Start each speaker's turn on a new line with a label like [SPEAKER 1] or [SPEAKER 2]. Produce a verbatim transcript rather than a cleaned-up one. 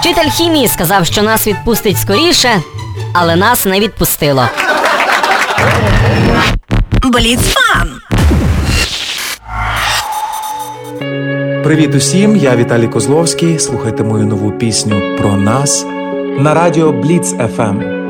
[SPEAKER 1] Вчитель хімії сказав, що нас відпустить скоріше, але нас не відпустило.
[SPEAKER 2] Бліц-фан!
[SPEAKER 3] Привіт усім, я Віталій Козловський. Слухайте мою нову пісню «Про нас» на радіо Бліц еф ем.